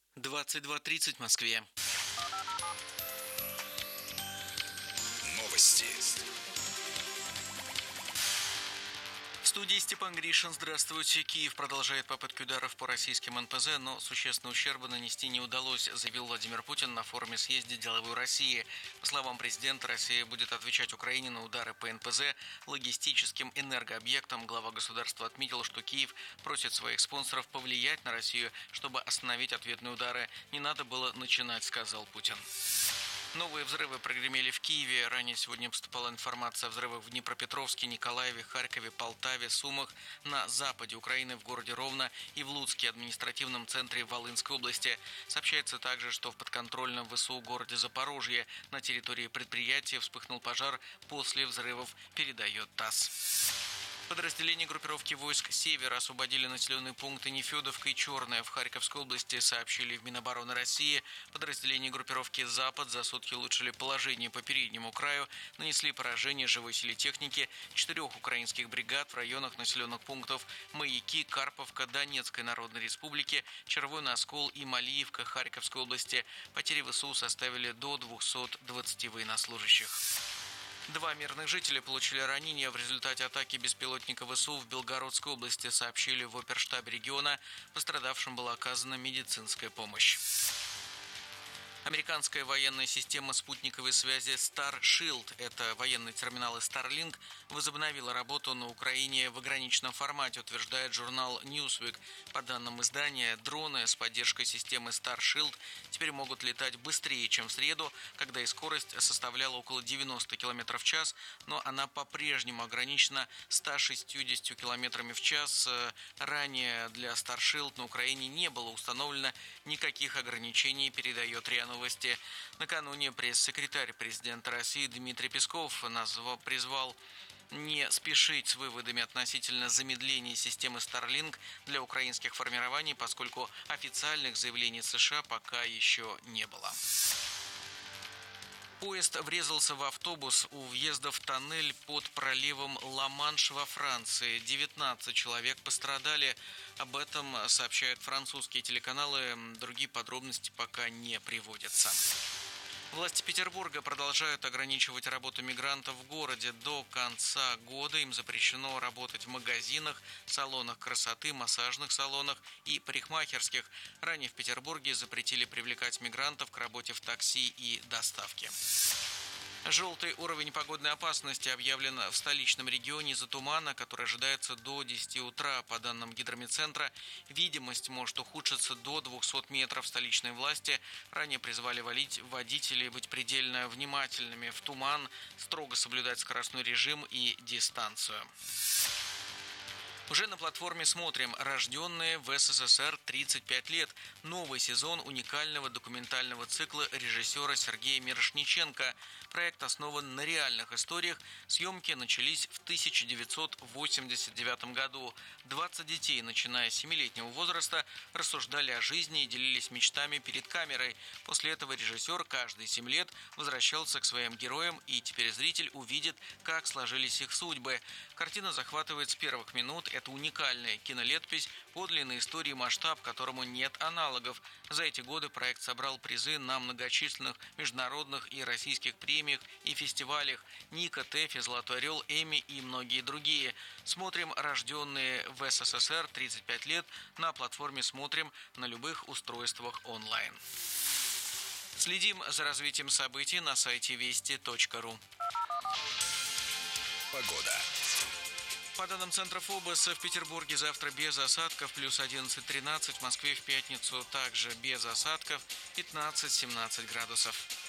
22:30 в Москве. Новости. В студии Степан Гришин. Здравствуйте. Киев продолжает попытки ударов по российским НПЗ, но существенного ущерба нанести не удалось, заявил Владимир Путин на форуме съезда «Деловой России». По словам президента, Россия будет отвечать Украине на удары по НПЗ, логистическим энергообъектам. Глава государства отметил, что Киев просит своих спонсоров повлиять на Россию, чтобы остановить ответные удары. «Не надо было начинать», — сказал Путин. Новые взрывы прогремели в Киеве. Ранее сегодня поступала информация о взрывах в Днепропетровске, Николаеве, Харькове, Полтаве, Сумах, на западе Украины, в городе Ровно и в Луцке, административном центре Волынской области. Сообщается также, что в подконтрольном ВСУ городе Запорожье на территории предприятия вспыхнул пожар после взрывов, передает ТАСС. Подразделения группировки войск «Север» освободили населенные пункты Нефедовка и Черная в Харьковской области, сообщили в Минобороны России. Подразделения группировки «Запад» за сутки улучшили положение по переднему краю, нанесли поражение живой силе техники 4 украинских бригад в районах населенных пунктов Маяки, Карповка, Донецкой Народной Республики, Червоный Оскол и Малиевка Харьковской области. Потери ВСУ составили до 220 военнослужащих. 2 мирных жителя получили ранения в результате атаки беспилотника ВСУ в Белгородской области, сообщили в оперштабе региона. Пострадавшим была оказана медицинская помощь. Американская военная система спутниковой связи Starshield, это военные терминалы Starlink, возобновила работу на Украине в ограниченном формате, утверждает журнал Newsweek. По данным издания, дроны с поддержкой системы Starshield теперь могут летать быстрее, чем в среду, когда и скорость составляла около 90 км в час, но она по-прежнему ограничена 160 км в час. Ранее для Starshield на Украине не было установлено никаких ограничений, передает РИА Новости. Накануне пресс-секретарь президента России Дмитрий Песков призвал не спешить с выводами относительно замедления системы Starlink для украинских формирований, поскольку официальных заявлений США пока еще не было. Поезд врезался в автобус у въезда в тоннель под проливом Ла-Манш во Франции. 19 человек пострадали. Об этом сообщают французские телеканалы. Другие подробности пока не приводятся. Власти Петербурга продолжают ограничивать работу мигрантов в городе. До конца года им запрещено работать в магазинах, салонах красоты, массажных салонах и парикмахерских. Ранее в Петербурге запретили привлекать мигрантов к работе в такси и доставке. Желтый уровень погодной опасности объявлен в столичном регионе из-за тумана, который ожидается до 10 утра. По данным гидрометцентра, видимость может ухудшиться до 200 метров. Столичные власти ранее призвали водителей быть предельно внимательными в туман, строго соблюдать скоростной режим и дистанцию. Уже на платформе «Смотрим». Рожденные в СССР 35 лет. Новый сезон уникального документального цикла режиссера Сергея Мирошниченко. Проект основан на реальных историях. Съемки начались в 1989 году. 20 детей, начиная с 7-летнего возраста, рассуждали о жизни и делились мечтами перед камерой. После этого режиссер каждые 7 лет возвращался к своим героям, и теперь зритель увидит, как сложились их судьбы. Картина захватывает с первых минут. Это уникальная кинолетопись, подлинной истории, масштаб которому нет аналогов. За эти годы проект собрал призы на многочисленных международных и российских премиях и фестивалях: Ника, ТЭФИ, Золотой Орел, Эмми и многие другие. Смотрим «Рожденные в СССР 35 лет» на платформе «Смотрим» на любых устройствах онлайн. Следим за развитием событий на сайте вести.ру. Погода. По данным Центра ФОБОС, в Петербурге завтра без осадков, плюс 11-13, в Москве в пятницу также без осадков, 15-17 градусов.